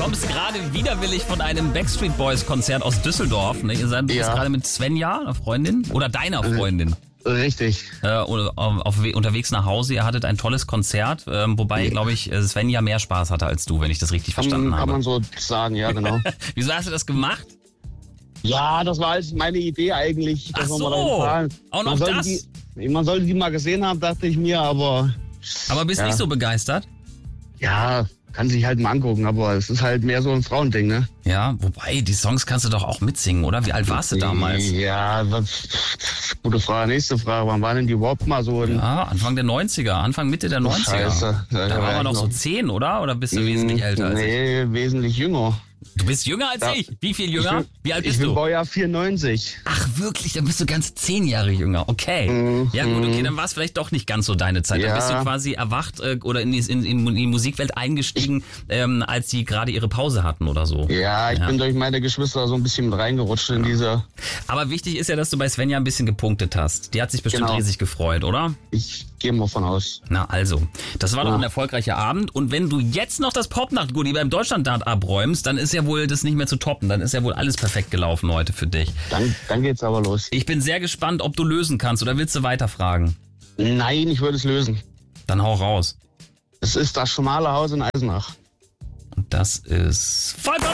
kommst gerade widerwillig von einem Backstreet Boys Konzert aus Düsseldorf. Ne? Ihr seid du bist gerade mit Svenja, einer Freundin, oder deiner Freundin. Richtig. Oder unterwegs nach Hause. Ihr hattet ein tolles Konzert, wobei, glaube ich, Svenja mehr Spaß hatte als du, wenn ich das richtig verstanden habe. Kann man so sagen, ja, genau. Wieso hast du das gemacht? Ja, das war halt meine Idee eigentlich. Ach dass so, wir mal dahin fahren. auch noch das? Man sollte die mal gesehen haben, dachte ich mir, aber... Aber bist nicht so begeistert? Ja, kann sich halt mal angucken, aber es ist halt mehr so ein Frauending, ne? Ja, wobei, die Songs kannst du doch auch mitsingen, oder? Wie alt warst du damals? Ja, gute Frage. Nächste Frage, wann waren denn die überhaupt mal so? Ja, Anfang der 90er, Anfang, Mitte der 90er. Scheiße. Da waren wir doch so 10, oder? Oder bist du wesentlich älter als ich? Nee, wesentlich jünger. Du bist jünger als ich? Wie viel jünger? Wie alt bist du? Ich bin Baujahr 94. Ach wirklich, dann bist du ganz 10 Jahre jünger. Okay. Ja gut, okay, dann war es vielleicht doch nicht ganz so deine Zeit. Dann bist du quasi erwacht oder in die Musikwelt eingestiegen, als die gerade ihre Pause hatten oder so. Ja, ich bin durch meine Geschwister so ein bisschen mit reingerutscht in diese... Aber wichtig ist ja, dass du bei Svenja ein bisschen gepunktet hast. Die hat sich bestimmt riesig gefreut, oder? Ich gehe mal von aus. Na also, das war doch ein erfolgreicher Abend. Und wenn du jetzt noch das Popnacht-Goodie beim Deutschland-Dart abräumst, dann ist ja wohl das nicht mehr zu toppen. Dann ist ja wohl alles perfekt gelaufen heute für dich. Dann geht's aber los. Ich bin sehr gespannt, ob du lösen kannst, oder willst du weiterfragen? Nein, ich würde es lösen. Dann hau raus. Es ist das schmale Haus in Eisenach. Und das ist vollkommen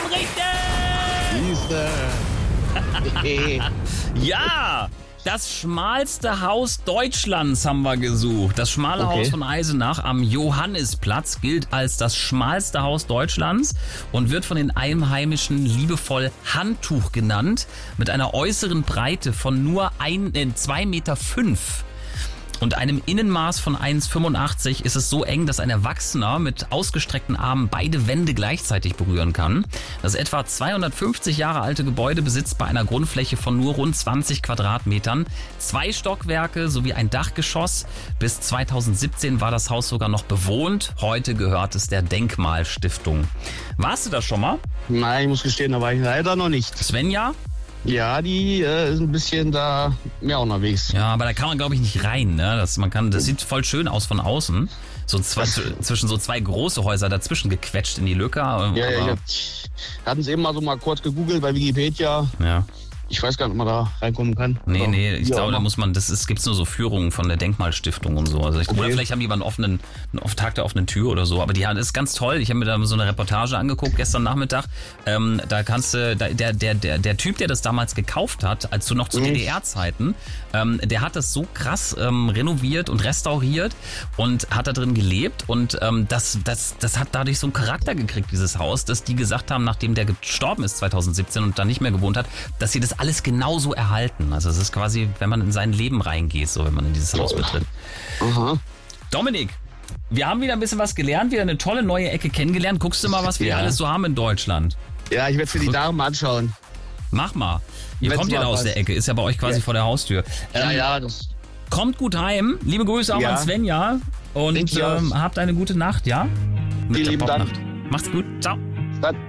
richtig! Ja! Das schmalste Haus Deutschlands haben wir gesucht. Das schmale Haus von Eisenach am Johannisplatz gilt als das schmalste Haus Deutschlands und wird von den Einheimischen liebevoll Handtuch genannt, mit einer äußeren Breite von nur 2,5 Meter. Und einem Innenmaß von 1,85 ist es so eng, dass ein Erwachsener mit ausgestreckten Armen beide Wände gleichzeitig berühren kann. Das etwa 250 Jahre alte Gebäude besitzt bei einer Grundfläche von nur rund 20 Quadratmetern 2 Stockwerke sowie ein Dachgeschoss. Bis 2017 war das Haus sogar noch bewohnt. Heute gehört es der Denkmalstiftung. Warst du da schon mal? Nein, ich muss gestehen, da war ich leider noch nicht. Svenja? Ja, die ist ein bisschen da mehr unterwegs. Ja, aber da kann man, glaube ich, nicht rein. Ne? Das sieht voll schön aus von außen. So zwischen so 2 große Häuser dazwischen gequetscht in die Lücke. Ja, ich hatten es eben mal kurz gegoogelt bei Wikipedia. Ja. Ich weiß gar nicht, ob man da reinkommen kann. Nee, ich glaube, da muss man, gibt's nur so Führungen von der Denkmalstiftung und so. Also oder vielleicht haben die mal einen Tag der offenen Tür oder so. Aber das ist ganz toll. Ich habe mir da so eine Reportage angeguckt gestern Nachmittag. Da kannst du, der Typ, der das damals gekauft hat, als noch zu DDR-Zeiten, der hat das so krass renoviert und restauriert und hat da drin gelebt. Und das hat dadurch so einen Charakter gekriegt, dieses Haus, dass die gesagt haben, nachdem der gestorben ist 2017 und da nicht mehr gewohnt hat, dass sie das alles genauso erhalten. Also es ist quasi, wenn man in sein Leben reingeht, so wenn man in dieses Haus betritt. Aha. Dominik, wir haben wieder ein bisschen was gelernt, wieder eine tolle neue Ecke kennengelernt. Guckst du mal, was wir alles so haben in Deutschland? Ja, ich werde für die Damen anschauen. Mach mal. Ihr kommt ja aus der Ecke, ist ja bei euch quasi vor der Haustür. Das... Kommt gut heim. Liebe Grüße auch an Svenja. Und habt eine gute Nacht, ja? Mit Vielen der lieben Popnacht. Dank. Macht's gut. Ciao. Dann.